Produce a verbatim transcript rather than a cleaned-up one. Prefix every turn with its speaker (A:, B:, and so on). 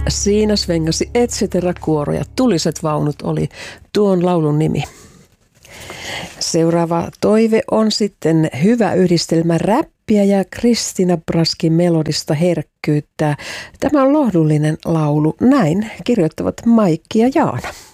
A: Siinä svengasi et cetera kuoro ja Tuliset vaunut oli tuon laulun nimi. Seuraava toive on sitten hyvä yhdistelmä räppiä ja Kristina Braskin melodista herkkyyttä. Tämä on lohdullinen laulu. Näin kirjoittavat Maikki ja Jaana.